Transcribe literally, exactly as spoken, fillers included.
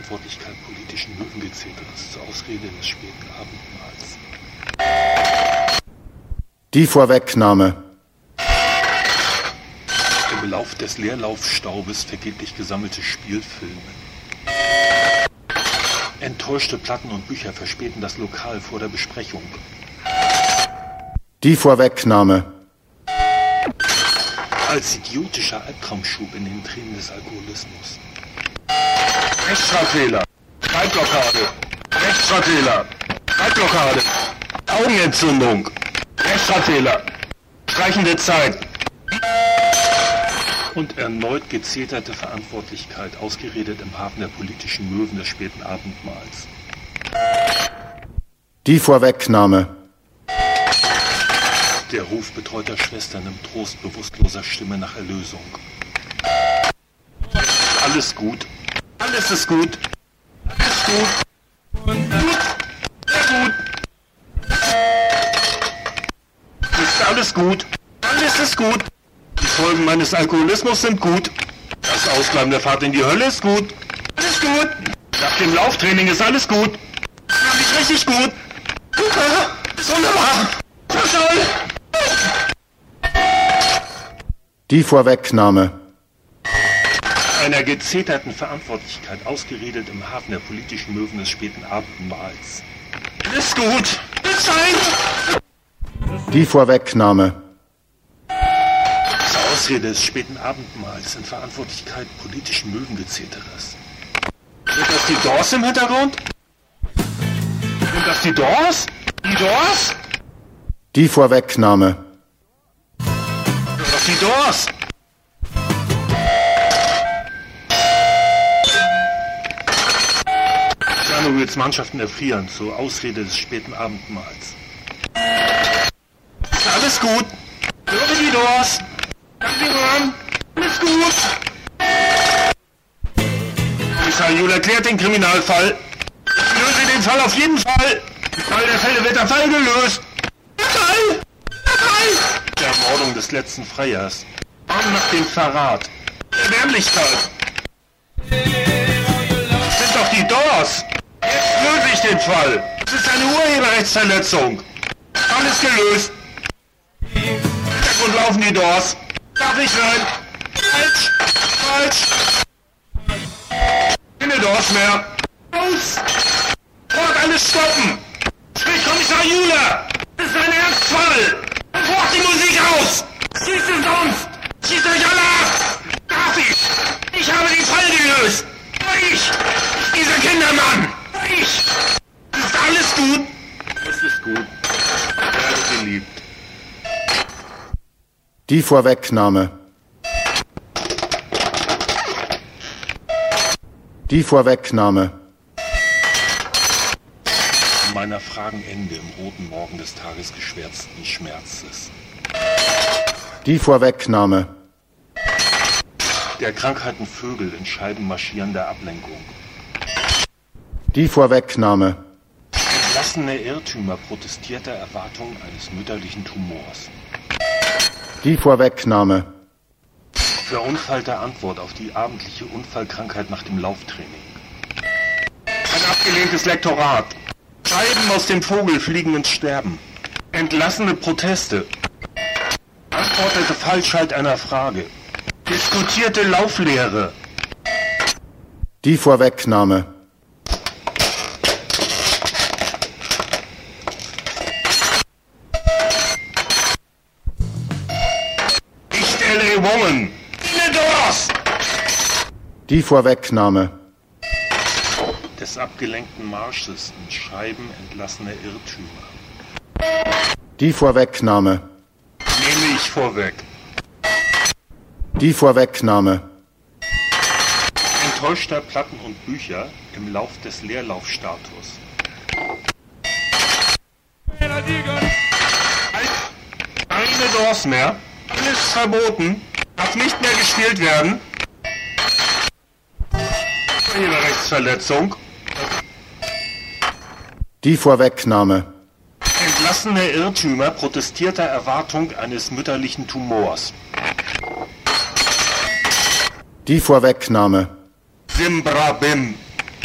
Verantwortlichkeit politischen Möwengezeteres zur Ausrede des späten Abendmahls. Die Vorwegnahme. Im Lauf des Leerlaufstaubes vergeblich gesammelte Spielfilme. Enttäuschte Platten und Bücher verspäten das Lokal vor der Besprechung. Die Vorwegnahme. Als idiotischer Albtraumschub in den Tränen des Alkoholismus. Rechtschreibfehler, Schreibblockade, Rechtschreibfehler, Schreibblockade, Augenentzündung, Rechtschreibfehler, streichende Zeit. Und erneut gezeterte Verantwortlichkeit, ausgeredet im Hafen der politischen Möwen des späten Abendmahls. Die Vorwegnahme. Der Ruf betreuter Schwestern im Trost bewusstloser Stimme nach Erlösung. Alles gut. Alles ist gut. Alles gut. Und gut. Sehr gut. Ist alles gut. Alles ist gut. Die Folgen meines Alkoholismus sind gut. Das Ausbleiben der Fahrt in die Hölle ist gut. Alles gut. Nach dem Lauftraining ist alles gut. Mach ich richtig gut. Super. Ist wunderbar. So toll. Die Vorwegnahme. Einer gezeterten Verantwortlichkeit, ausgeredet im Hafen der politischen Möwen des späten Abendmahls. Ist gut. Ist fein. Die Vorwegnahme. Zur Ausrede des späten Abendmahls in Verantwortlichkeit politischen Möwengezeteres. Sind das die Doors im Hintergrund? Sind das die Doors? Die Doors? Die Vorwegnahme. Sind das die Doors? Tschernobyls Mannschaften erfrieren zur Ausrede des späten Abendmahls. Ist alles gut. Höre die Doors. Danke, Mann. Alles gut. Kommissar Jule erklärt den Kriminalfall. Ich löse den Fall auf jeden Fall. Im Fall der Fälle wird der Fall gelöst. Der Fall. Der Fall. Der Ermordung des letzten Freiers. Arm nach dem Verrat. Erbärmlichkeit. Das sind doch die Doors. Jetzt löse ich den Fall. Es ist eine Urheberrechtsverletzung. Fall ist gelöst. Im Hintergrund laufen die Doors. Darf ich rein? Falsch. Falsch. Keine Doors mehr. Aus. Sofort alles stoppen. Sprich Kommissar Jule. Das ist ein Ernstfall. Sofort die Musik aus. Schießt es sonst. Schießt euch alle ab. Darf ich? Ich habe den Fall gelöst. Ich. Dieser Kindermann. Ich. Ist alles gut? Es ist gut. Ich werde geliebt. Die Vorwegnahme. Die Vorwegnahme. An meiner Fragenende im roten Morgen des Tages geschwärzten Schmerzes. Die Vorwegnahme. Der Krankheiten Vögel in Scheiben marschierender Ablenkung. Die Vorwegnahme. Entlassene Irrtümer protestierter Erwartung eines mütterlichen Tumors. Die Vorwegnahme. Verunfallte Antwort auf die abendliche Unfallkrankheit nach dem Lauftraining. Ein abgelehntes Lektorat. Scheiben aus dem Vogel fliegen ins Sterben. Entlassene Proteste. Antwortete Falschheit einer Frage. Diskutierte Lauflehre. Die Vorwegnahme. Nicht L A Woman. Die Doors. Die Vorwegnahme. Des abgelenkten Marsches in Scheiben entlassener Irrtümer. Die Vorwegnahme. Nehme ich vorweg. Die Vorwegnahme. Enttäuschter Platten und Bücher im Lauf des Leerlaufstatus. Keine Doors mehr. Alles verboten. Darf nicht mehr gespielt werden. Urheberrechtsverletzung. Die Vorwegnahme. Entlassene Irrtümer protestierter Erwartung eines mütterlichen Tumors. Die Vorwegnahme. Simbrabim.